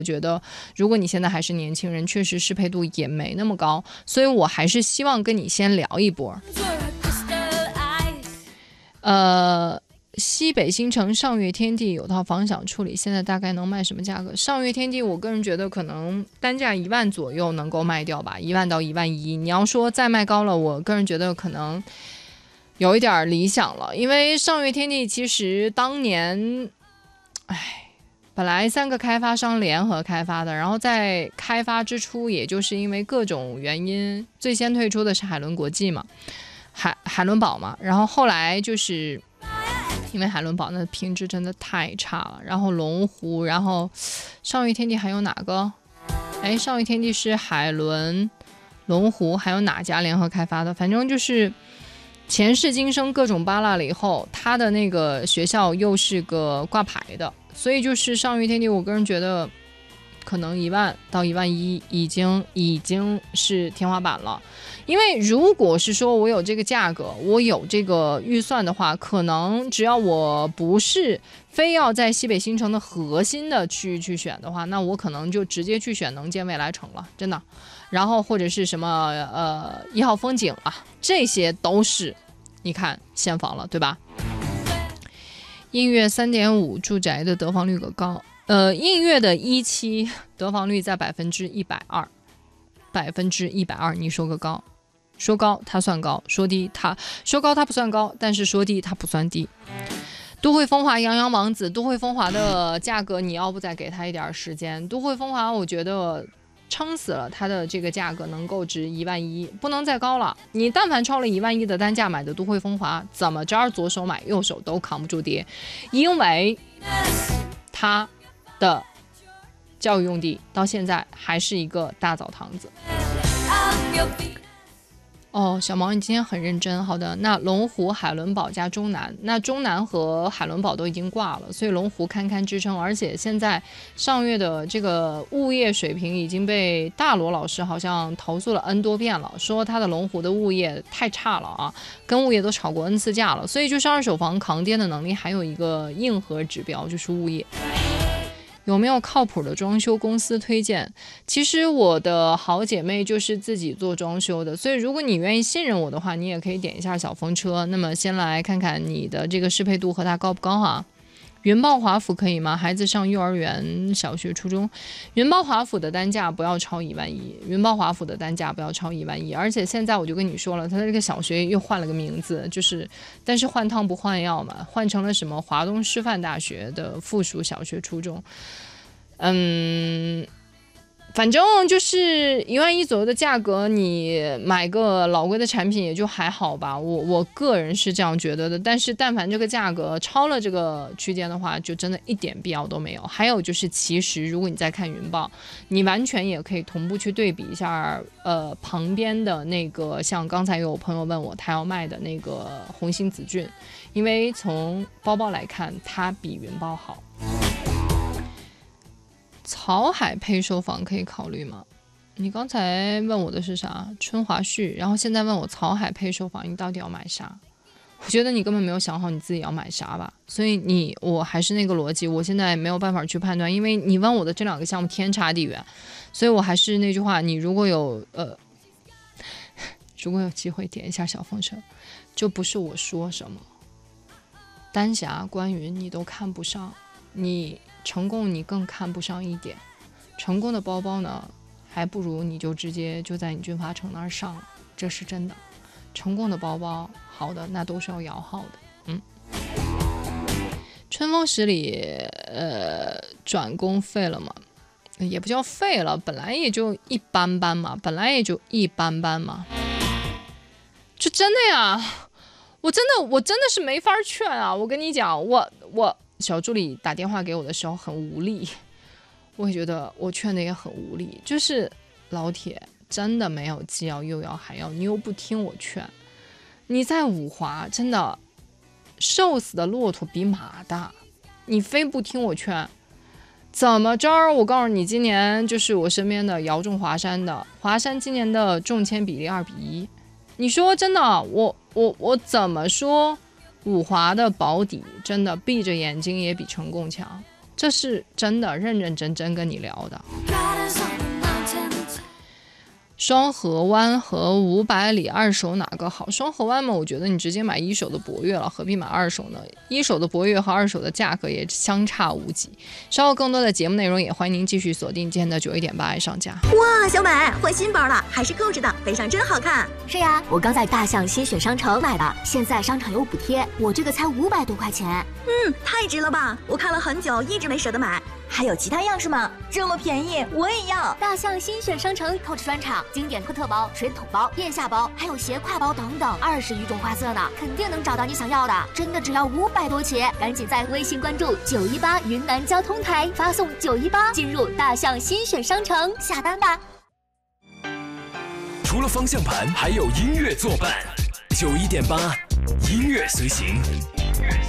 我觉得如果你现在还是年轻人，确实适配度也没那么高，所以我还是希望跟你先聊一波。西北新城上月天地有套房想处理，现在大概能卖什么价格？上月天地我个人觉得可能单价1万左右能够卖掉吧，1万到1万1。你要说再卖高了，我个人觉得可能有一点理想了，因为上月天地其实当年，本来3个开发商联合开发的，然后在开发之初，也就是因为各种原因，最先退出的是海伦国际嘛，海伦堡嘛，然后后来就是因为海伦堡那品质真的太差了，然后龙湖，然后上月天地还有哪个？上月天地是海伦、龙湖，还有哪家联合开发的？反正就是前世今生各种扒拉了以后，他的那个学校又是个挂牌的，所以就是上月天地，我个人觉得可能1万到1万1已经是天花板了。因为如果是说我有这个价格，我有这个预算的话，可能只要我不是非要在西北新城的核心的区域去选的话，那我可能就直接去选能建未来城了，真的。然后或者是什么1号风景啊，这些都是你看现房了，对吧？映月 3.5 住宅的得房率可高，映月的17得房率在120%，120%，你说个高？说高它算高，说高它不算高，但是说低它不算低。都会风华、洋洋王子，都会风华的价格你要不再给他一点时间？都会风华我觉得撑死了，它的这个价格能够值1万1，不能再高了。你但凡超了1万1的单价买的都会风华，怎么着左手买右手都扛不住跌，因为它的教育用地到现在还是一个大澡堂子。小毛你今天很认真，好的。那龙湖、海伦堡加中南，那中南和海伦堡都已经挂了，所以龙湖堪堪支撑。而且现在上月的这个物业水平已经被大罗老师好像投诉了 N 多遍了，说他的龙湖的物业太差了啊，跟物业都吵过 N 次架了。所以就是二手房扛跌的能力还有一个硬核指标，就是物业。有没有靠谱的装修公司推荐？其实我的好姐妹就是自己做装修的，所以如果你愿意信任我的话，你也可以点一下小风车。那么先来看看你的这个适配度和它高不高哈。云豹华府可以吗？孩子上幼儿园、小学、初中。云豹华府的单价不要超1万1，云豹华府的单价不要超1万1。而且现在我就跟你说了，它的这个小学又换了个名字，但是换汤不换药嘛，换成了什么华东师范大学的附属小学、初中。反正就是1万1左右的价格，你买个老贵的产品也就还好吧，我个人是这样觉得的。但是但凡这个价格超了这个区间的话，就真的一点必要都没有。还有就是，其实如果你在看云豹，你完全也可以同步去对比一下，旁边的那个，像刚才有朋友问我他要卖的那个红星子俊，因为从包包来看，它比云豹好。草海配售房可以考虑吗？你刚才问我的是啥？春华旭，然后现在问我草海配售房，你到底要买啥？我觉得你根本没有想好你自己要买啥吧。所以我还是那个逻辑，我现在没有办法去判断，因为你问我的这2个项目天差地远，所以我还是那句话，你如果有机会点一下小风车，就不是我说什么，丹霞、关云你都看不上，你成功你更看不上一点，成功的包包呢，还不如你就直接就在你军阀城那儿上了，这是真的。成功的包包，好的那都是要摇号的。春风十里，转工废了吗？也不叫废了，本来也就一般般嘛，就真的呀，我真的是没法劝啊！我跟你讲，我小助理打电话给我的时候很无力，我也觉得我劝的也很无力，就是老铁真的没有既要又要还要，你又不听我劝，你在五华真的瘦死的骆驼比马大，你非不听我劝，怎么着？我告诉你，今年就是我身边的摇中华山的，华山今年的中签比例2:1，你说真的，我怎么说？五华的保底真的闭着眼睛也比成功强， 这是真的认认真真跟你聊的。双河湾和500里二手哪个好？双河湾嘛，我觉得你直接买一手的博越了，何必买二手呢？一手的博越和二手的价格也相差无几。稍后更多的节目内容，也欢迎您继续锁定今天的91.8爱上架。 哇，小美换新包了，还是扣着的，背上真好看。 是呀，我刚在大象新选商城买的，现在商场有补贴，我这个才500多块钱。 太值了吧！我看了很久，一直没舍得买。还有其他样式吗？这么便宜，我也要！ 大象新选商城Coach专场，经典特包、水桶包、腋下包，还有斜挎包等等，20余种花色呢，肯定能找到你想要的。真的只要500多起，赶紧在微信关注918云南交通台，发送918进入大象新选商城下单吧。 除了方向盘，还有音乐作伴。91.8，音乐随行。